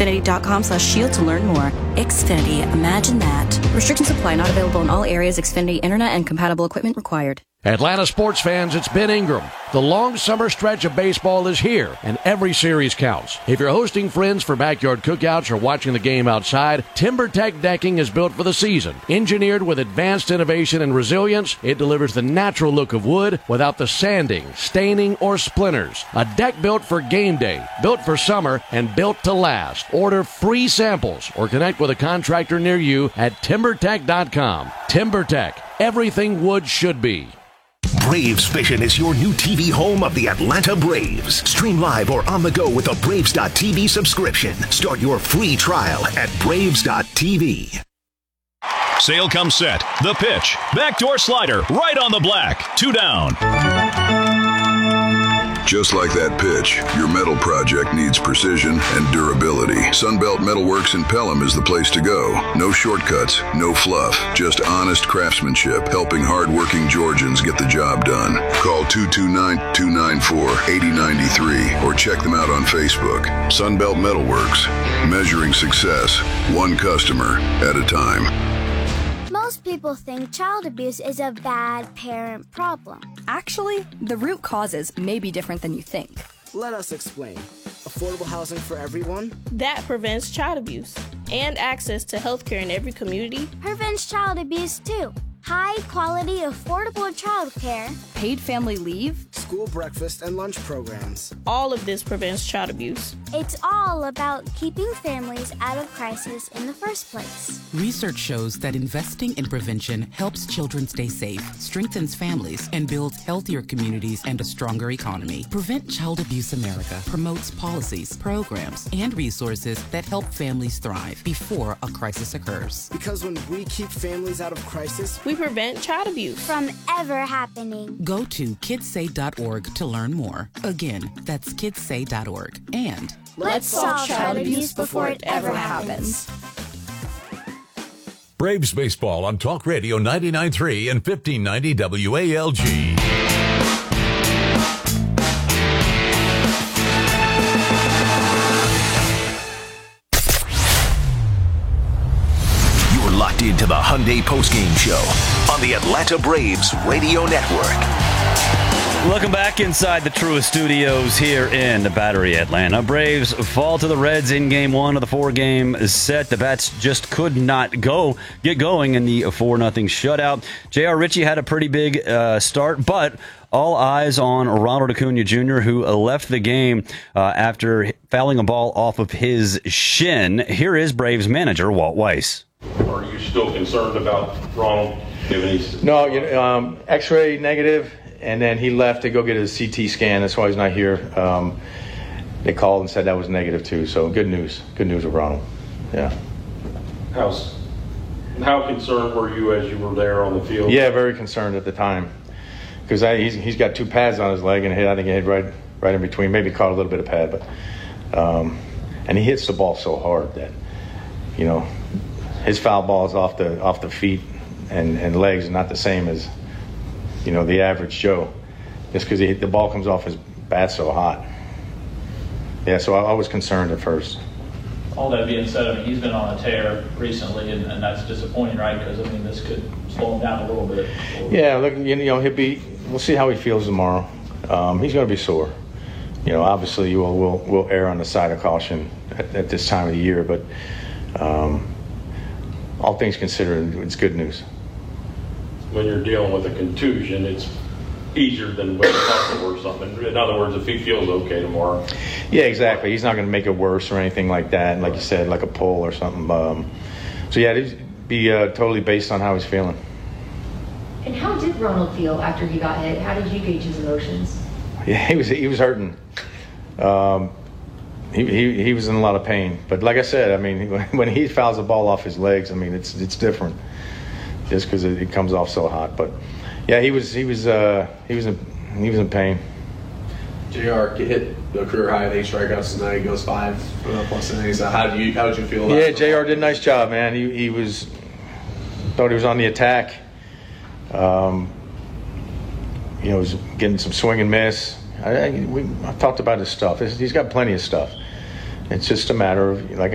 Xfinity.com/shield to learn more. Xfinity, imagine that. Restrictions apply, not available in all areas. Xfinity Internet and compatible equipment required. Atlanta sports fans, it's Ben Ingram. The long summer stretch of baseball is here, and every series counts. If you're hosting friends for backyard cookouts or watching the game outside, TimberTech decking is built for the season. Engineered with advanced innovation and resilience, it delivers the natural look of wood without the sanding, staining, or splinters. A deck built for game day, built for summer, and built to last. Order free samples or connect with a contractor near you at TimberTech.com. TimberTech, everything wood should be. Braves Vision is your new TV home of the Atlanta Braves. Stream live or on the go with a Braves.tv subscription. Start your free trial at Braves.tv. Sale comes set. The pitch. Backdoor slider. Right on the black. 2 down. Just like that pitch, your metal project needs precision and durability. Sunbelt Metalworks in Pelham is the place to go. No shortcuts, no fluff, just honest craftsmanship, helping hardworking Georgians get the job done. Call 229-294-8093 or check them out on Facebook. Sunbelt Metalworks, measuring success, one customer at a time. Most people think child abuse is a bad parent problem. Actually, the root causes may be different than you think. Let us explain. Affordable housing for everyone? That prevents child abuse. And access to healthcare in every community prevents child abuse too. High-quality, affordable childcare. Paid family leave. School breakfast and lunch programs. All of this prevents child abuse. It's all about keeping families out of crisis in the first place. Research shows that investing in prevention helps children stay safe, strengthens families, and builds healthier communities and a stronger economy. Prevent Child Abuse America promotes policies, programs, and resources that help families thrive before a crisis occurs. Because when we keep families out of crisis, we prevent child abuse from ever happening. Go to kidssay.org to learn more. Again, that's kidssay.org. And let's solve child abuse before it ever happens. Braves baseball on Talk Radio 99.3 and 1590 WALG. Locked into the Hyundai postgame show on the Atlanta Braves Radio Network. Welcome back inside the Truist Studios here in the Battery, Atlanta. Braves fall to the Reds in Game 1 of the 4-game set. The Bats just could not get going in the 4-0 shutout. J.R. Ritchie had a pretty big start, but all eyes on Ronald Acuna Jr., who left the game after fouling a ball off of his shin. Here is Braves manager Walt Weiss. Are you still concerned about Ronald? No, X-ray negative, and then he left to go get his CT scan. That's why he's not here. They called and said that was negative too. So good news. Good news with Ronald. Yeah. How concerned were you as you were there on the field? Yeah, very concerned at the time because he's got 2 pads on his leg, and I think he hit right in between. Maybe caught a little bit of pad, but and he hits the ball so hard that his foul ball is off the feet and legs, not the same as the average Joe, just because the ball comes off his bat so hot. Yeah, so I was concerned at first. All that being said, he's been on a tear recently, and that's disappointing, right? Because this could slow him down a little bit. Yeah, look, we'll see how he feels tomorrow. He's going to be sore. Obviously we'll err on the side of caution at this time of the year, but all things considered, it's good news. When you're dealing with a contusion, it's easier than with a muscle or something. In other words, if he feels okay tomorrow. Yeah, exactly. He's not going to make it worse or anything like that. And like you said, like a pull or something. So yeah, it'd be totally based on how he's feeling. And how did Ronald feel after he got hit? How did you gauge his emotions? Yeah, he was hurting. He was in a lot of pain, but like I said, when he fouls the ball off his legs, it's different, just because it comes off so hot. But yeah, he was in pain. JR hit the career high of 8 strikeouts tonight. He goes 5 plus innings. How did you feel about it? Yeah, JR did a nice job, man. Thought he was on the attack. Was getting some swing and miss. I talked about his stuff. He's got plenty of stuff. It's just a matter of, like